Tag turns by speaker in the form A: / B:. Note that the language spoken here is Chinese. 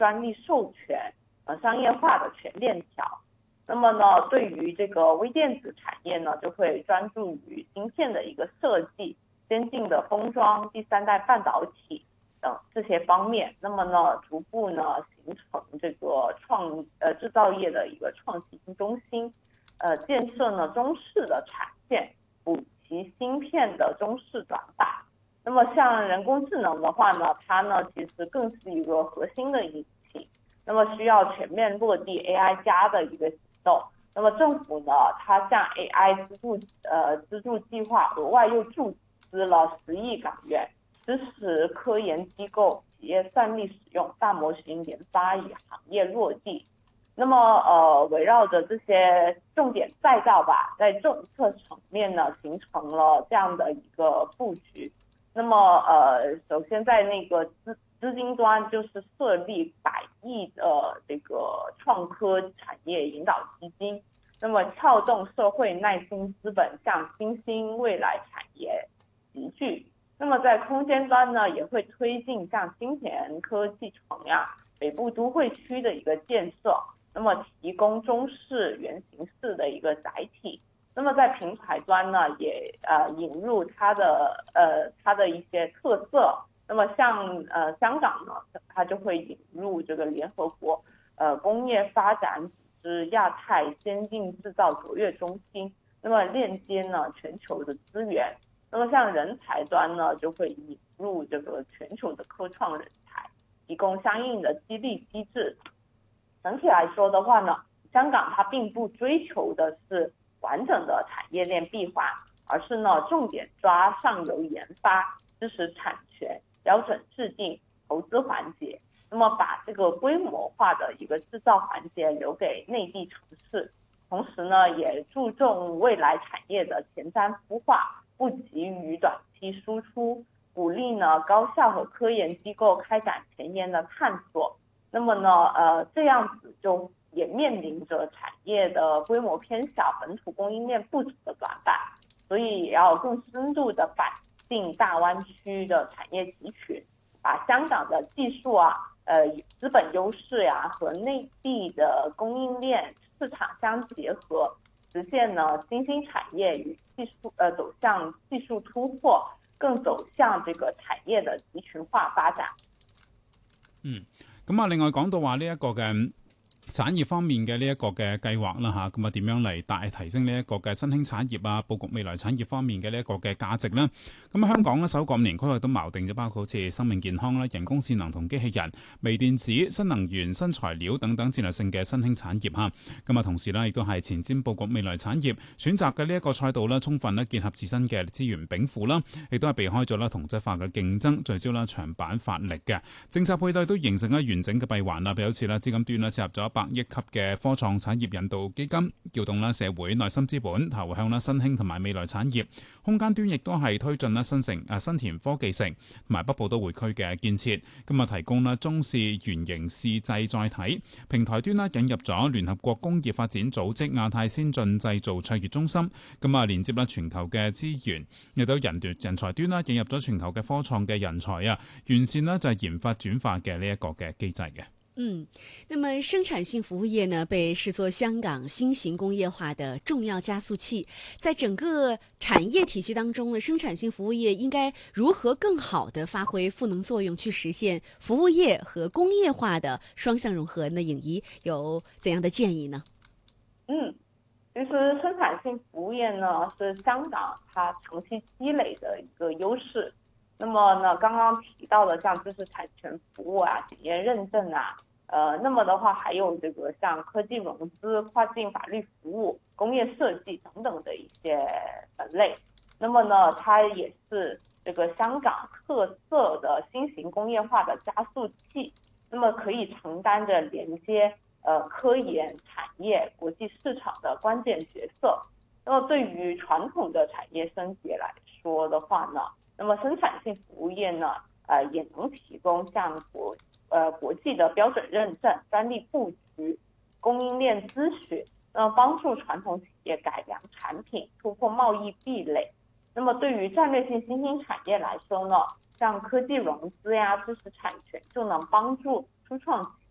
A: 专利授权、商业化的全链条。那么呢，对于这个微电子产业呢，就会专注于芯片的一个设计、先进的封装、第三代半导体等这些方面。那么呢，逐步呢形成这个制造业的一个创新中心，建设呢中式的产线，补齐芯片的中式短板。那么像人工智能的话呢，它呢其实更是一个核心的引擎，那么需要全面落地 AI 加的一个行动。那么政府呢，它向 AI 资助计划额外又注资了10亿港元，支持科研机构、企业算力使用、大模型研发与行业落地。那么围绕着这些重点赛道吧，在政策层面呢，形成了这样的一个布局。那么首先在那个资金端就是设立100亿的这个创科产业引导基金，那么撬动社会耐心资本向新兴未来产业集聚。那么在空间端呢，也会推进像新田科技城呀、北部都会区的一个建设，那么提供中式原型式的一个载体。那么在平台端呢，也引入它的一些特色。那么像香港呢，它就会引入这个联合国工业发展组织亚太先进制造卓越中心，那么链接呢全球的资源。那么像人才端呢，就会引入这个全球的科创人才，提供相应的激励机制。整体来说的话呢，香港它并不追求的是完整的产业链闭环，而是呢重点抓上游研发、知识产权、标准制定、投资环节，那么把这个规模化的一个制造环节留给内地城市，同时呢也注重未来产业的前瞻孵化，不急于短期输出，鼓励呢高校和科研机构开展前沿的探索。那么呢这样子就也面临着产业的规模偏小、本土供应链不足的短板，所以也要更深度的反进大湾区的产业集群，把香港的技术资本优势呀和内地的供应链市场相结合，实现呢新兴产业与技术走向技术突破，更走向这个產業嘅集群化發展。
B: 咁另外講到話呢一個嘅產業方面嘅呢一個嘅計劃啦嚇，咁點樣嚟大提升呢一個嘅新興產業啊，佈局未來產業方面嘅呢一個嘅價值呢？咁香港呢首個5年規劃都錨定咗，包括好似生命健康啦、人工智能同機器人、微電子、新能源、新材料等等戰略性嘅新興產業嚇。咁同時呢，亦都係前瞻佈局未來產業，選擇嘅呢一個賽道呢，充分呢結合自身嘅資源稟賦啦，亦都係避開咗啦同質化嘅競爭，聚焦啦長板發力嘅政策配對都形成咗完整嘅閉環啦。譬如好似啦資金端啦切入咗100億級嘅科創產業引導基金，調動啦社會內心資本，投向啦新興同埋未來產業。空間端亦都係推進啦新田科技城同埋北部都會區嘅建設，咁提供啦中試原型試製載體。平台端啦引入咗聯合國工業發展組織亞太先進製造卓越中心，連接啦全球嘅資源，亦都人才端啦引入咗全球嘅科創嘅人才完善啦就係研發轉化嘅呢一個嘅機制嘅。
C: 那麼生產性服務業呢，被視作香港新型工業化的重要加速器。在整個產業體系當中呢，生產性服務業應該如何更好地發揮賦能作用，去實現服務業和工業化的雙向融合呢？穎儀有怎樣的建議呢？
A: 其實生產性服務業呢，是香港它長期積累的一個優勢。那麼呢，剛剛提到的像知識產權服務檢驗認證那麼的話還有這個像科技融資、跨境法律服務、工業設計等等的一些分類。那麼呢，它也是這個香港特色的新型工業化的加速器，那麼可以承擔着連接科研產業國際市場的關鍵角色。那麼對於傳統的產業升級來說的話呢，那麼生產性服務業呢，也能提供像國際的標準認證、專利佈局、供應鏈諮詢，那麼幫助傳統企業改良產品，突破貿易壁壘。那麼對於戰略性新興產業來說呢，像科技融資呀、知識產權就能幫助初創企